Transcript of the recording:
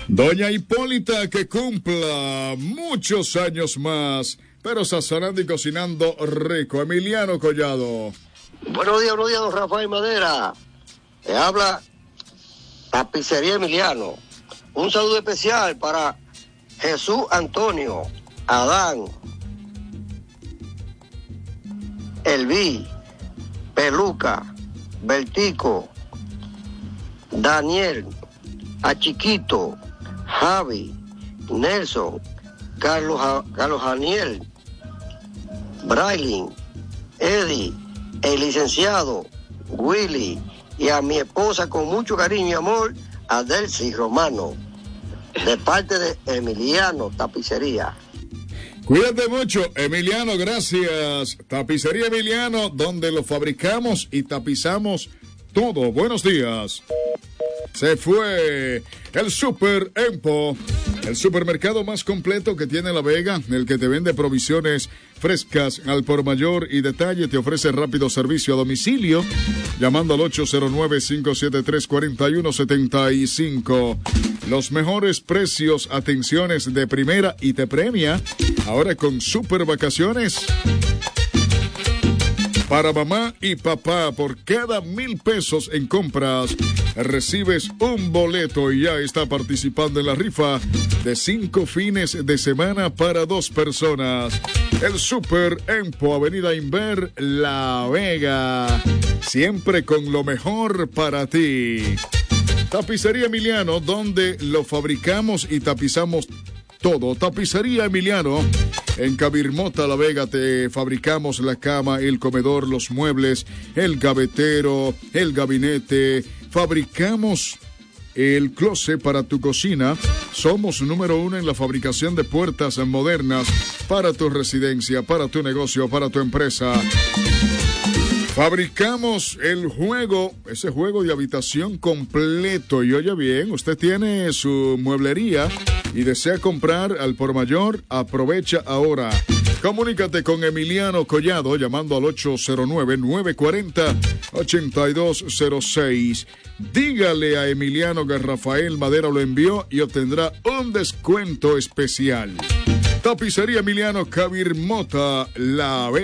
Doña Hipólita, que cumpla muchos años más, pero sazonando y cocinando rico. Emiliano Collado. Buenos días, don Rafael Madera. Le habla Tapicería Emiliano. Un saludo especial para Jesús Antonio, Adán, Elví, Peluca, Bertico, Daniel, a Chiquito, Javi, Nelson, Carlos Daniel, Brailin, Eddie, el licenciado Willy, y a mi esposa con mucho cariño y amor, Adelcy Romano, de parte de Emiliano Tapicería. Cuídate mucho, Emiliano, gracias. Tapicería Emiliano, donde lo fabricamos y tapizamos todo. Buenos días. Se fue el Super Empo, el supermercado más completo que tiene La Vega, el que te vende provisiones frescas al por mayor y detalle, te ofrece rápido servicio a domicilio, llamando al 809-573-4175. Los mejores precios, atenciones de primera y te premia, ahora con super vacaciones. Para mamá y papá, por cada 1,000 pesos en compras, recibes un boleto y ya está participando en la rifa de 5 fines de semana para 2 personas. El Super Empo, Avenida Inver, La Vega. Siempre con lo mejor para ti. Tapicería Emiliano, donde lo fabricamos y tapizamos todo. Tapicería Emiliano. En Cabirmota, La Vega, te fabricamos la cama, el comedor, los muebles, el gavetero, el gabinete. Fabricamos el closet para tu cocina. Somos número 1 en la fabricación de puertas modernas para tu residencia, para tu negocio, para tu empresa. Fabricamos el juego, ese juego de habitación completo. Y oye bien, usted tiene su mueblería y desea comprar al por mayor, aprovecha ahora. Comunícate con Emiliano Collado llamando al 809-940-8206. Dígale a Emiliano que Rafael Madera lo envió y obtendrá un descuento especial. Tapicería Emiliano, Cabirmota, La Vega.